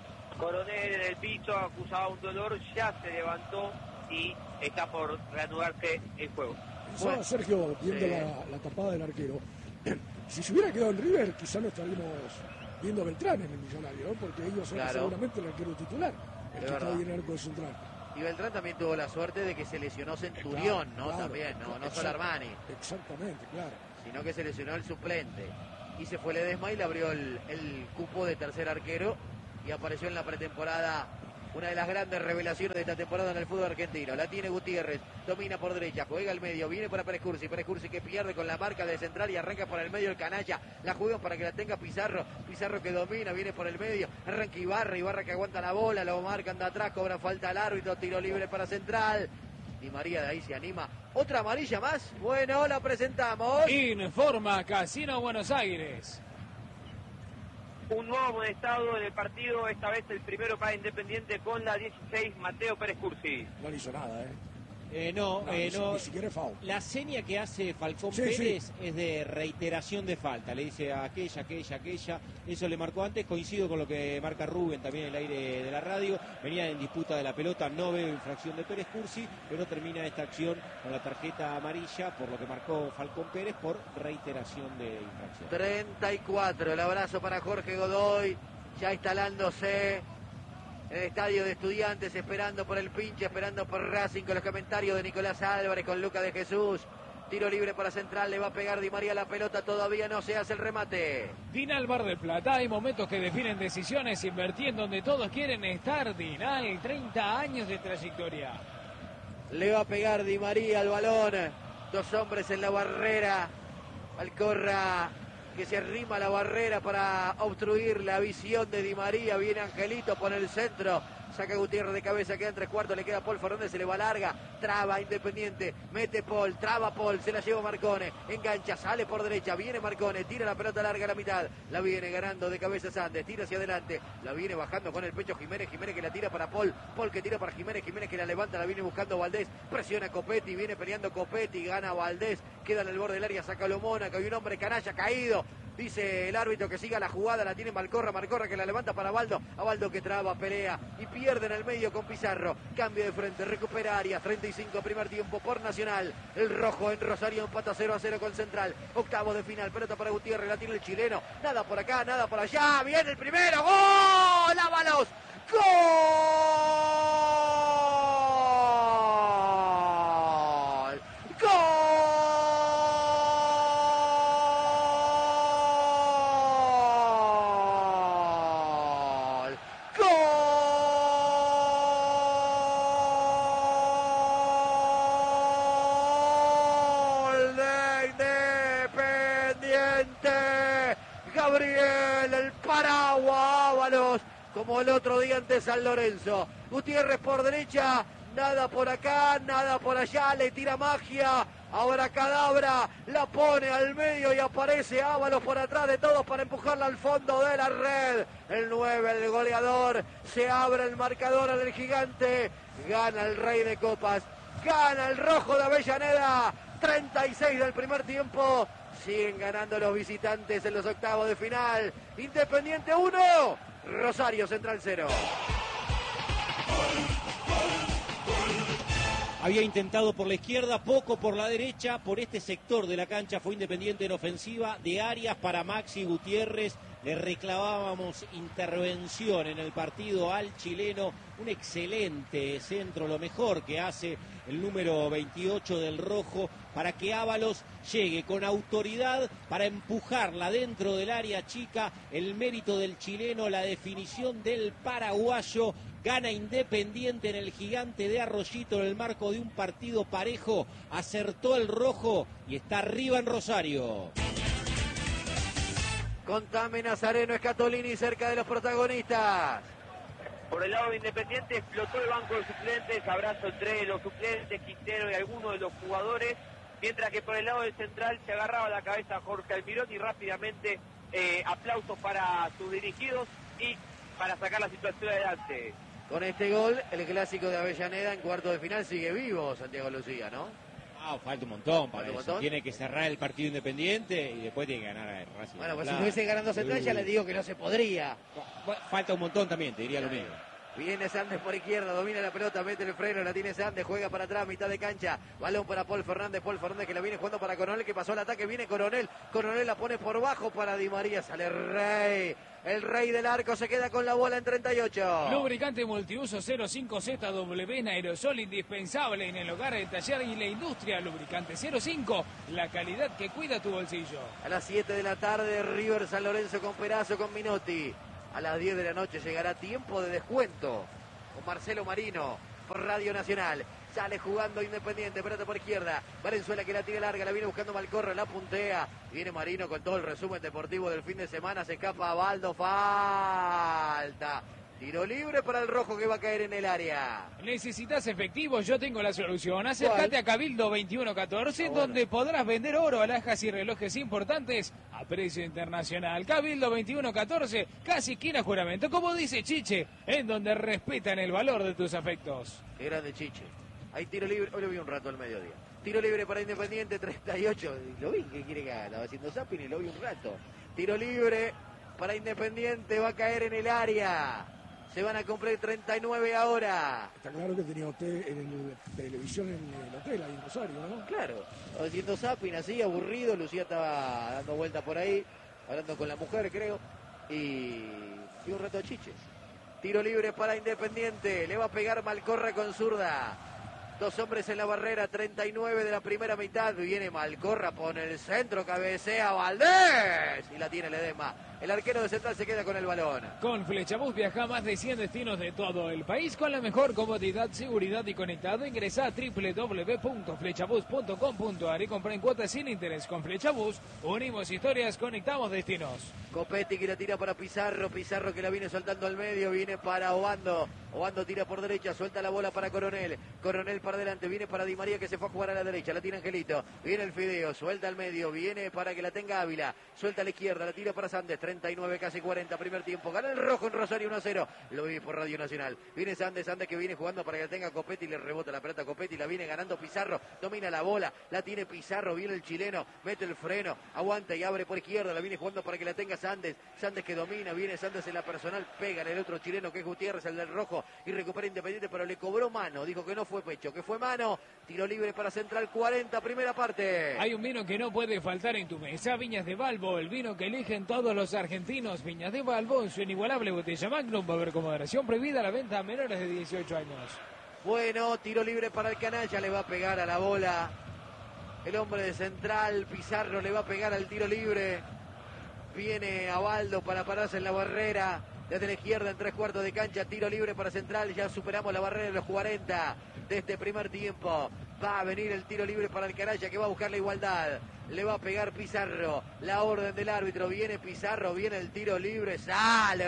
Coronel en el piso, acusaba un dolor, ya se levantó y está por reanudarse el juego. Pensaba bueno, Sergio, viendo sí. la, la tapada del arquero, si se hubiera quedado en River, quizás no estaríamos viendo a Beltrán en el Millonario, ¿no? Porque ellos son claro. seguramente el arquero titular, el de que verdad. Está ahí en el arco de central. Y Beltrán también tuvo la suerte de que se lesionó Centurión, claro, ¿no? Claro, también, no, no solo Armani. Exactamente, claro. Sino que se lesionó el suplente. Y se fue Ledesma y le abrió el, el cupo de tercer arquero y apareció en la pretemporada una de las grandes revelaciones de esta temporada en el fútbol argentino. La tiene Gutiérrez, domina por derecha, juega al medio, viene para Pérez Cursi, Pérez Cursi que pierde con la marca de central y arranca por el medio el canalla. La juega para que la tenga Pizarro, Pizarro que domina, viene por el medio, arranca Ibarra, Ibarra que aguanta la bola, lo marcan de atrás, cobra falta al árbitro, tiro libre para Central. Di María de ahí se anima. ¿Otra amarilla más? Bueno, la presentamos. Informa Casino Buenos Aires. Un nuevo amonestado en el partido, esta vez el primero para Independiente con la dieciséis, Mateo Pérez Cursi. No le hizo nada, ¿eh? Eh, no, no, eh, ni, no. Ni siquiera es foul. La seña que hace Falcón sí, Pérez sí. es de reiteración de falta. Le dice a aquella, aquella, aquella. Eso le marcó antes. Coincido con lo que marca Rubén también en el aire de la radio. Venían en disputa de la pelota. No veo infracción de Pérez Cursi, pero termina esta acción con la tarjeta amarilla por lo que marcó Falcón Pérez por reiteración de infracción. treinta y cuatro. El abrazo para Jorge Godoy. Ya instalándose en el estadio de Estudiantes, esperando por el pinche, esperando por Racing, con los comentarios de Nicolás Álvarez, con Lucas de Jesús. Tiro libre para Central, le va a pegar Di María la pelota, todavía no se hace el remate. Dinal Bar del Plata, hay momentos que definen decisiones, invertir en donde todos quieren estar. Dinal, treinta años de trayectoria. Le va a pegar Di María al balón, dos hombres en la barrera, Alcorra que se arrima a la barrera para obstruir la visión de Di María. Viene Angelito por el centro, saca Gutiérrez de cabeza, queda en tres cuartos, le queda Paul Fernández, se le va larga, traba Independiente, mete Paul, traba Paul, se la lleva Marcone, engancha, sale por derecha, viene Marcone, tira la pelota larga a la mitad, la viene ganando de cabeza Sandes, tira hacia adelante, la viene bajando con el pecho Jiménez, Jiménez que la tira para Paul, Paul que tira para Jiménez, Jiménez que la levanta, la viene buscando Valdés, presiona Copetti, viene peleando Copetti, gana Valdés, queda en el borde del área, saca lo Mónaco, hay un hombre canalla caído. Dice el árbitro que siga la jugada, la tiene Malcorra, Malcorra que la levanta para Baldo, a Baldo que traba, pelea y pierde en el medio con Pizarro, cambio de frente, recupera Arias, treinta y cinco primer tiempo por Nacional, el rojo en Rosario empata cero a cero con Central, octavo de final, pelota para Gutiérrez, la tiene el chileno, nada por acá, nada por allá, viene el primero, ¡gol! ¡Ábalos! ¡Gol! ¡Gol! Como el otro día ante San Lorenzo. Gutiérrez por derecha, nada por acá, nada por allá, le tira magia. Ahora Cadabra la pone al medio y aparece Ábalos por atrás de todos para empujarla al fondo de la red. El nueve, el goleador, se abre el marcador al Gigante. Gana el Rey de Copas, gana el Rojo de Avellaneda. treinta y seis del primer tiempo. Siguen ganando los visitantes en los octavos de final. Independiente uno, Rosario Central cero. Había intentado por la izquierda, poco por la derecha. Por este sector de la cancha fue Independiente en ofensiva. De Arias para Maxi Gutiérrez. Le reclamábamos intervención en el partido al chileno. Un excelente centro, lo mejor que hace el número veintiocho del Rojo, para que Ábalos llegue con autoridad para empujarla dentro del área chica. El mérito del chileno, la definición del paraguayo. Gana Independiente en el Gigante de Arroyito en el marco de un partido parejo. Acertó el Rojo y está arriba en Rosario. Contame, Nazareno Escatolini cerca de los protagonistas. Por el lado de Independiente explotó el banco de suplentes, abrazo entre los suplentes, Quintero y algunos de los jugadores, mientras que por el lado del Central se agarraba la cabeza Jorge Almirón y rápidamente eh, aplausos para sus dirigidos y para sacar la situación adelante. Con este gol, el clásico de Avellaneda en cuarto de final sigue vivo, Santiago Lucía, ¿no? Ah, falta un montón para ¿Falta un eso. montón? Tiene que cerrar el partido Independiente y después tiene que ganar a Racing. Bueno, pues si Claro. estuviese ganando Central ya Uh. le digo que no se podría. Falta un montón también, te diría lo mismo. Viene Sandes por izquierda, domina la pelota, mete el freno, la tiene Sandes, juega para atrás, mitad de cancha, balón para Paul Fernández, Paul Fernández que la viene jugando para Coronel, que pasó el ataque, viene Coronel, Coronel la pone por bajo para Di María, sale Rey, el Rey del arco se queda con la bola en treinta y ocho. Lubricante multiuso cero cinco Z W en aerosol, indispensable en el hogar, el taller y la industria. Lubricante cero cinco, la calidad que cuida tu bolsillo. A las siete de la tarde, River San Lorenzo con Perazo, con Minotti. A las diez de la noche llegará tiempo de descuento con Marcelo Marino por Radio Nacional. Sale jugando Independiente, pelota por izquierda. Valenzuela que la tira larga, la viene buscando Malcorra, la puntea. Viene Marino con todo el resumen deportivo del fin de semana. Se escapa a Baldo, falta. Tiro libre para el rojo que va a caer en el área. ¿Necesitas efectivo? Yo tengo la solución. Acércate ¿Cuál? a Cabildo veintiuno catorce, Ah, bueno. donde podrás vender oro, alhajas y relojes importantes a precio internacional. Cabildo veintiuno catorce, casi esquina Juramento, como dice Chiche, en donde respetan el valor de tus afectos. Qué grande Chiche. Hay tiro libre, hoy lo vi un rato al mediodía. Tiro libre para Independiente, treinta y ocho. Lo vi, que quiere que haga? Estaba haciendo zapping y lo vi un rato. Tiro libre para Independiente, va a caer en el área. Se van a cumplir treinta y nueve ahora. Está claro que tenía hotel, en el, televisión en el hotel, ahí en Rosario, ¿no? Claro, estaba haciendo zapping así, aburrido. Lucía estaba dando vueltas por ahí, hablando con la mujer, creo. Y, y un rato a Chiches. Tiro libre para Independiente. Le va a pegar Malcorra con zurda. Dos hombres en la barrera, treinta y nueve de la primera mitad. Viene Malcorra, pone el centro, cabecea Valdés. Y la tiene Ledesma. El arquero de Central se queda con el balón. Con Flechabús viaja a más de cien destinos de todo el país con la mejor comodidad, seguridad y conectado. Ingresa a doble u doble u doble u punto flechabús punto com punto a r y compra en cuotas sin interés. Con Flechabús unimos historias, conectamos destinos. Copetti que la tira para Pizarro, Pizarro que la viene soltando al medio, viene para Obando, Obando tira por derecha, suelta la bola para Coronel, Coronel para adelante, viene para Di María que se fue a jugar a la derecha, la tira Angelito, viene el Fideo, suelta al medio, viene para que la tenga Ávila, suelta a la izquierda, la tira para Sandes, treinta y nueve, casi cuarenta, primer tiempo, gana el rojo en Rosario uno a cero, lo vi por Radio Nacional, viene Sandes, Sandes que viene jugando para que la tenga Copetti, le rebota la pelota a Copetti, la viene ganando Pizarro, domina la bola, la tiene Pizarro, viene el chileno, mete el freno, aguanta y abre por izquierda, la viene jugando para que la tenga Sandes, Sandes que domina, viene Sandes en la personal, pega en el otro chileno que es Gutiérrez, el del rojo, y recupera Independiente, pero le cobró mano, dijo que no fue pecho, que fue mano, tiro libre para Central, cuarenta, primera parte. Hay un vino que no puede faltar en tu mesa, Viñas de Balbo, el vino que eligen todos los argentinos. Viñas de Balbo en su inigualable botella Magnum, va a haber con moderación prohibida la venta a menores de dieciocho años. Bueno, tiro libre para el canalla, le va a pegar a la bola el hombre de Central, Pizarro le va a pegar al tiro libre. Viene Abaldo para pararse en la barrera. Desde la izquierda en tres cuartos de cancha. Tiro libre para Central. Ya superamos la barrera de los cuarenta de este primer tiempo. Va a venir el tiro libre para el Canalla que va a buscar la igualdad. Le va a pegar Pizarro. La orden del árbitro. Viene Pizarro. Viene el tiro libre. Sale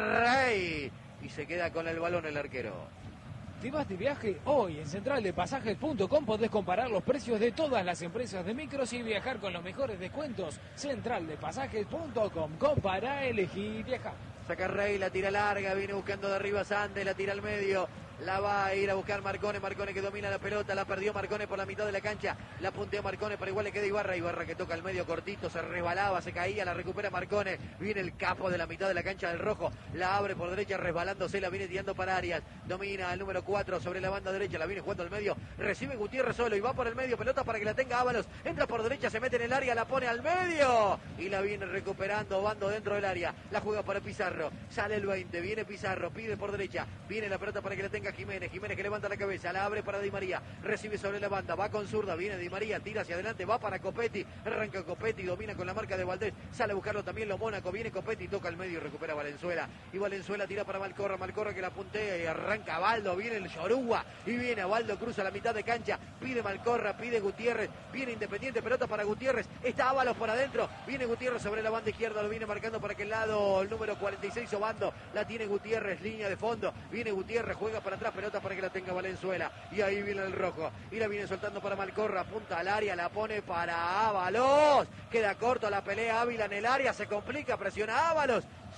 Rey. Y se queda con el balón el arquero. ¿Te vas de viaje? Hoy en central de pasajes punto com podés comparar los precios de todas las empresas de micros y viajar con los mejores descuentos. central de pasajes punto com. Compara, elegí, viaja. Saca Rey, la tira larga, viene buscando de arriba Sandes, la tira al medio, la va a ir a buscar Marcone, Marcone que domina la pelota, la perdió Marcone por la mitad de la cancha, la puntea Marcone, pero igual le queda Ibarra, Ibarra que toca al medio cortito, se resbalaba, se caía, la recupera Marcone, viene el capo de la mitad de la cancha del rojo, la abre por derecha resbalándose, la viene tirando para Arias, domina el número cuatro sobre la banda derecha, la viene jugando al medio, recibe Gutiérrez solo y va por el medio, pelota para que la tenga Ábalos, entra por derecha, se mete en el área, la pone al medio y la viene recuperando, Bando dentro del área, la juega para Pizarro, sale el veinte, viene Pizarro, pide por derecha, viene la pelota para que la tenga Jiménez, Jiménez que levanta la cabeza, la abre para Di María, recibe sobre la banda, va con zurda, viene Di María, tira hacia adelante, va para Copetti, arranca Copetti, domina con la marca de Valdés, sale a buscarlo también lo Mónaco, viene Copetti, toca al medio y recupera Valenzuela, y Valenzuela tira para Malcorra, Malcorra que la puntea y arranca Baldo, viene el Yoruba, y viene Baldo, cruza la mitad de cancha, pide Malcorra, pide Gutiérrez, viene Independiente, pelota para Gutiérrez, está Ábalos por adentro, viene Gutiérrez sobre la banda izquierda, lo viene marcando para aquel lado el número cuarenta y seis Obando, la tiene Gutiérrez, línea de fondo, viene Gutiérrez, juega para atrás, pelota para que la tenga Valenzuela, y ahí viene el rojo, y la viene soltando para Malcorra, apunta al área, la pone para Ábalos, queda corto la pelea, Ávila en el área, se complica, presiona Ábalos,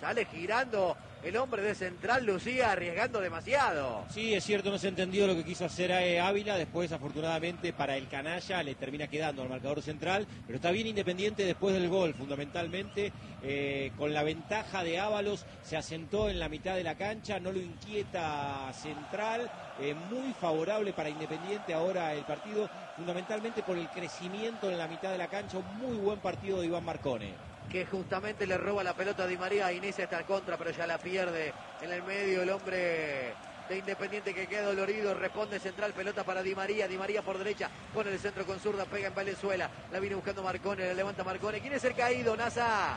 sale girando el hombre de Central, Lucía, arriesgando demasiado. Sí, es cierto, no se entendió lo que quiso hacer eh, Ávila. Después, afortunadamente, para el canalla le termina quedando al marcador Central. Pero está bien Independiente después del gol, fundamentalmente. Eh, con la ventaja de Ábalos, se asentó en la mitad de la cancha, no lo inquieta Central. Eh, muy favorable para Independiente ahora el partido, fundamentalmente por el crecimiento en la mitad de la cancha. Un muy buen partido de Iván Marcone, que justamente le roba la pelota a Di María. Inés está al contra, pero ya la pierde en el medio el hombre de Independiente, que queda dolorido. Responde Central, pelota para Di María. Di María por derecha, pone el centro con zurda, pega en Valenzuela. La viene buscando Marcone, la levanta Marcone. ¿Quién es el caído, Nasa?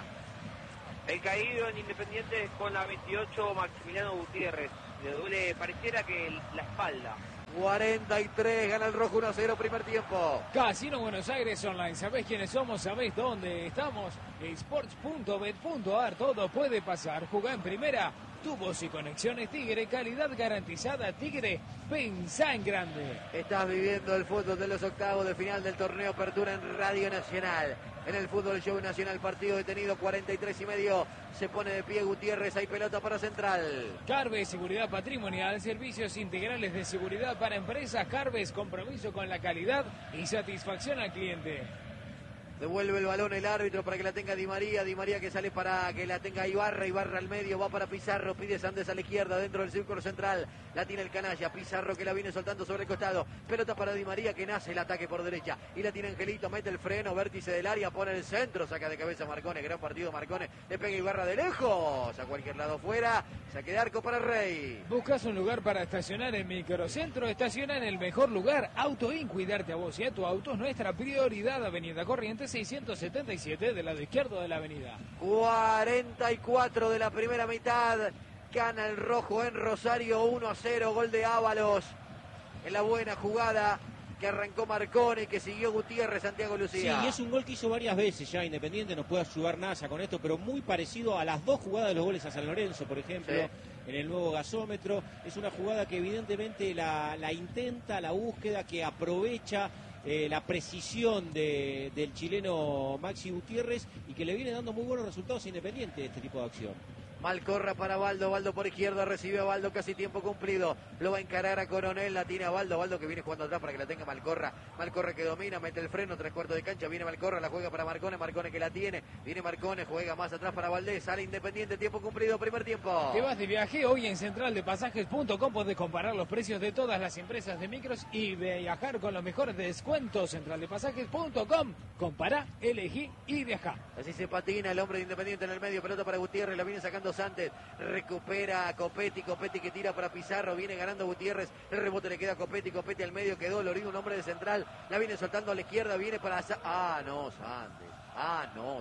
El caído en Independiente es con la veintiocho, Maximiliano Gutiérrez. Le duele, pareciera que la espalda. cuarenta y tres, gana el rojo uno a cero, primer tiempo. Casino Buenos Aires Online, ¿sabés quiénes somos? ¿Sabés dónde estamos? Sports punto bet punto a r, todo puede pasar. Jugá en primera, tubos y conexiones Tigre, calidad garantizada Tigre, pensá en grande. Estás viviendo el fútbol de los octavos de final del torneo Apertura en Radio Nacional. En el Fútbol Show Nacional, partido detenido, cuarenta y tres y medio. Se pone de pie Gutiérrez, hay pelota para Central. Carves, seguridad patrimonial, servicios integrales de seguridad para empresas. Carves, compromiso con la calidad y satisfacción al cliente. Devuelve el balón el árbitro para que la tenga Di María. Di María que sale para que la tenga Ibarra. Ibarra al medio, va para Pizarro. Pide Sandes a la izquierda, dentro del círculo central. La tiene el canalla. Pizarro que la viene soltando sobre el costado. Pelota para Di María, que nace el ataque por derecha. Y la tiene Angelito, mete el freno, vértice del área, pone el centro. Saca de cabeza Marcone. Gran partido Marcone. Le pega Ibarra de lejos. A cualquier lado fuera. Saque de arco para el Rey. ¿Buscas un lugar para estacionar en Microcentro? Estaciona en el mejor lugar. Autoin, cuidarte a vos y a tu auto es nuestra prioridad. Avenida Corrientes seiscientos setenta y siete, del lado izquierdo de la avenida. cuarenta y cuatro de la primera mitad. Gana el rojo en Rosario, uno a cero. Gol de Ábalos. En la buena jugada que arrancó Marcone, que siguió Gutiérrez, Santiago Lucía. Sí, y es un gol que hizo varias veces ya Independiente, nos puede ayudar Nasa con esto, pero muy parecido a las dos jugadas de los goles a San Lorenzo, por ejemplo, sí, en el nuevo gasómetro. Es una jugada que evidentemente la, la intenta, la búsqueda, que aprovecha eh, la precisión de, del chileno Maxi Gutiérrez, y que le viene dando muy buenos resultados a Independiente este tipo de acción. Malcorra para Baldo, Baldo por izquierda, recibe a Baldo, casi tiempo cumplido, lo va a encarar a Coronel, la tiene a Baldo, Baldo que viene jugando atrás para que la tenga Malcorra, Malcorra que domina, mete el freno, tres cuartos de cancha, viene Malcorra, la juega para Marcone, Marcone que la tiene, viene Marcone, juega más atrás para Valdés, sale Independiente, tiempo cumplido, primer tiempo. Te vas de viaje, hoy en central de pasajes punto com podés comparar los precios de todas las empresas de micros y viajar con los mejores descuentos. central de pasajes punto com, compará, elegí y viajá. Así se patina el hombre de Independiente en el medio, pelota para Gutiérrez, la viene sacando Santos, recupera a Copetti, Copetti que tira para Pizarro, viene ganando Gutiérrez, el rebote le queda a Copetti, Copetti al medio, quedó dolorido un hombre de Central, la viene soltando a la izquierda, viene para... Sa ah, no, Santos, ah, no,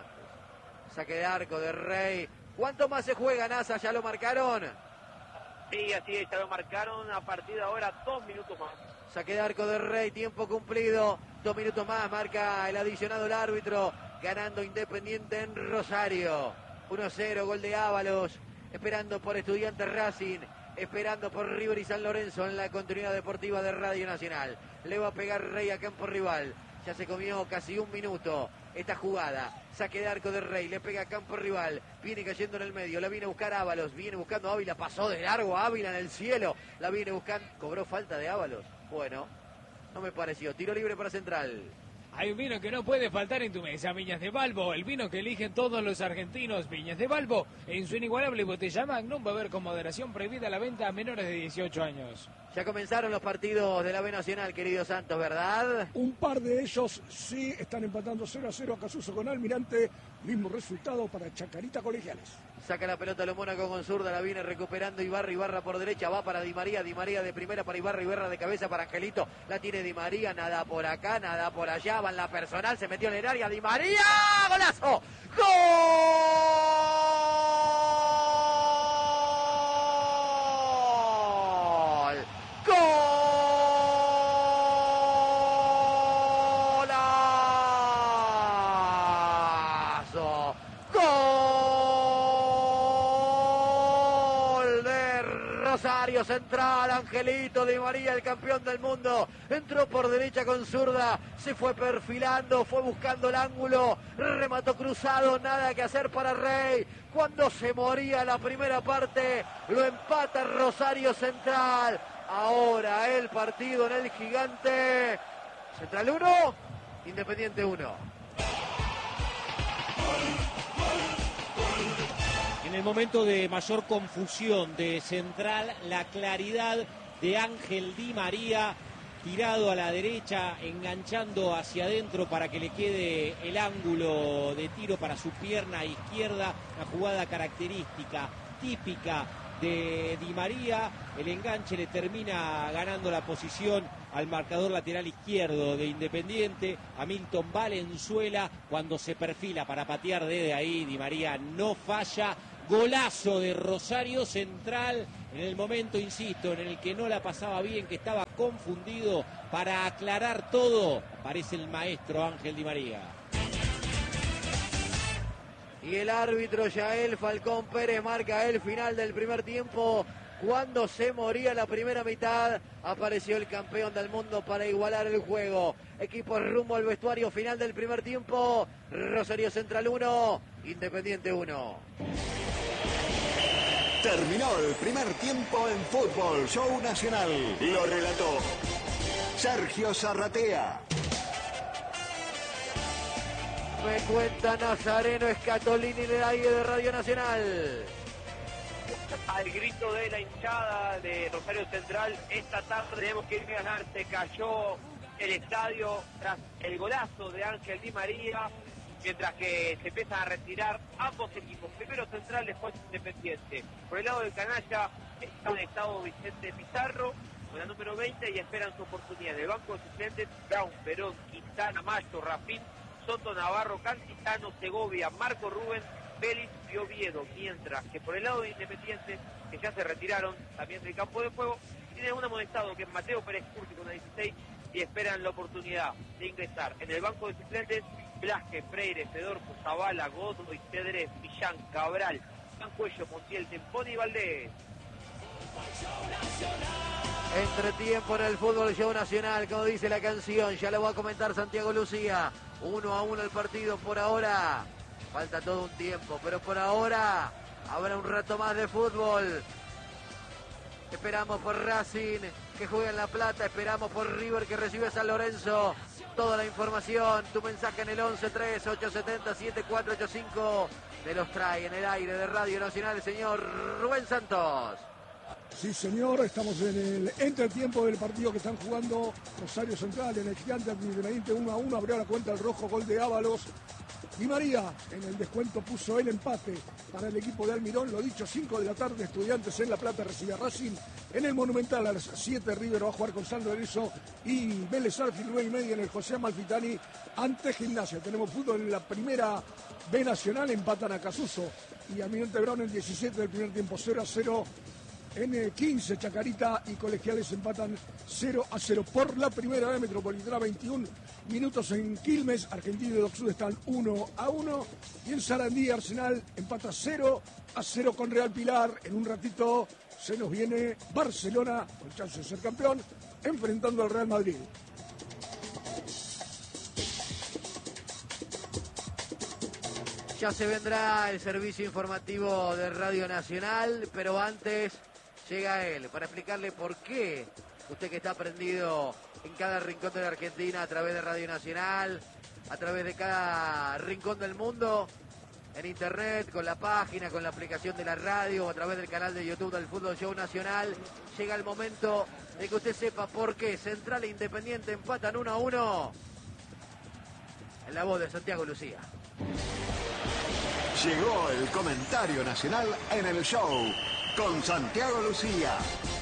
Santos. Saque de arco de Rey. ¿Cuánto más se juega, Nasa? ¿Ya lo marcaron? Sí, así es, ya lo marcaron. A partir de ahora, dos minutos más. Saque de arco de Rey, tiempo cumplido, dos minutos más, marca el adicionado el árbitro, ganando Independiente en Rosario. uno a cero, gol de Ábalos, esperando por Estudiantes Racing, esperando por River y San Lorenzo en la continuidad deportiva de Radio Nacional. Le va a pegar Rey a campo rival, ya se comió casi un minuto esta jugada. Saque de arco de Rey, le pega a campo rival, viene cayendo en el medio, la viene a buscar Ábalos, viene buscando a Ávila, pasó de largo a Ávila en el cielo, la viene buscando, cobró falta de Ábalos. Bueno, no me pareció, tiro libre para Central. Hay un vino que no puede faltar en tu mesa, Viñas de Balbo, el vino que eligen todos los argentinos. Viñas de Balbo, en su inigualable botella Magnum, va a haber con moderación prohibida la venta a menores de dieciocho años. Ya comenzaron los partidos de la B Nacional, querido Santos, ¿verdad? Un par de ellos sí están empatando cero a cero a Casuso con Almirante. Mismo resultado para Chacarita Colegiales. Saca la pelota lo Mónaco con zurda, la viene recuperando Ibarra, Ibarra por derecha, va para Di María, Di María de primera para Ibarra, Ibarra de cabeza para Angelito, la tiene Di María, nada por acá, nada por allá, va en la personal, se metió en el área, Di María, ¡golazo! ¡Gol! ¡Golazo! ¡Gol! Rosario Central, Angelito Di María, el campeón del mundo. Entró por derecha con zurda, se fue perfilando, fue buscando el ángulo, remató cruzado, nada que hacer para Rey. Cuando se moría la primera parte, lo empata Rosario Central. Ahora el partido en el Gigante. Central uno, Independiente uno. En el momento de mayor confusión de Central, la claridad de Ángel Di María, tirado a la derecha, enganchando hacia adentro para que le quede el ángulo de tiro para su pierna izquierda, una jugada característica, típica de Di María. El enganche le termina ganando la posición al marcador lateral izquierdo de Independiente, a Milton Valenzuela, cuando se perfila para patear desde ahí. Di María no falla. Golazo de Rosario Central en el momento, insisto, en el que no la pasaba bien, que estaba confundido. Para aclarar todo, aparece el maestro Ángel Di María. Y el árbitro Yael Falcón Pérez marca el final del primer tiempo. Cuando se moría la primera mitad, apareció el campeón del mundo para igualar el juego. Equipo rumbo al vestuario, final del primer tiempo. Rosario Central uno, Independiente uno. Terminó el primer tiempo en Fútbol Show Nacional. Lo relató Sergio Zarratea. Me cuenta Nazareno Escatolini en el aire de Radio Nacional. Al grito de la hinchada de Rosario Central, esta tarde tenemos que ir a ganar. Se cayó el estadio tras el golazo de Ángel Di María, mientras que se empiezan a retirar ambos equipos. Primero Central, después Independiente. Por el lado del canalla está conectado Vicente Pizarro con la número veinte y esperan su oportunidad. En el banco de suplentes, Brown, Perón, Quintana, Mayo, Rafín, Soto, Navarro, Cantizano, Segovia, Marco Rubén, Vélez y Oviedo. Mientras que por el lado de Independiente, que ya se retiraron también del campo de juego, tienen un amonestado que es Mateo Pérez Curti con la dieciséis y esperan la oportunidad de ingresar. En el banco de suplentes, Blasque, Freire, Fedorco, Zavala, Godoy, Cedrés, Millán, Cabral, Sancuello, Montiel, Temponi y Valdés. Entretiempo en el Fútbol Show Nacional, como dice la canción, ya lo va a comentar Santiago Lucía. Uno a uno el partido por ahora. Falta todo un tiempo, pero por ahora habrá un rato más de fútbol. Esperamos por Racing, que juega en La Plata. Esperamos por River, que recibe a San Lorenzo. Toda la información, tu mensaje en el once tres ocho siete cero siete cuatro ocho cinco. Te los trae en el aire de Radio Nacional el señor Rubén Santos. Sí, señor, estamos en el entretiempo del partido que están jugando Rosario Central en el Gigante Independiente uno a uno. Abrió la cuenta el rojo, gol de Ábalos. Di María en el descuento puso el empate para el equipo de Almirón. Lo dicho, cinco de la tarde, Estudiantes en La Plata recibe a Racing. En el Monumental a las siete, River va a jugar con San Lorenzo y Vélez Sarsfield nueve y media en el José Amalfitani ante Gimnasia. Tenemos fútbol en la primera B Nacional, empatan a Casuso y Almirante Brown en diecisiete del primer tiempo, cero a cero. En quince, Chacarita y Colegiales empatan cero a cero. Por la primera vez, Metropolitana, veintiún minutos en Quilmes. Argentino y Doc Sud están uno a uno. Y en Sarandí, Arsenal empata cero a cero con Real Pilar. En un ratito se nos viene Barcelona, con chance de ser campeón, enfrentando al Real Madrid. Ya se vendrá el servicio informativo de Radio Nacional, pero antes llega él para explicarle por qué usted que está prendido en cada rincón de la Argentina a través de Radio Nacional, a través de cada rincón del mundo, en internet, con la página, con la aplicación de la radio o a través del canal de YouTube del Fútbol Show Nacional, llega el momento de que usted sepa por qué Central e Independiente empatan uno a uno. En la voz de Santiago Lucía. Llegó el comentario nacional en el show con Santiago Lucía.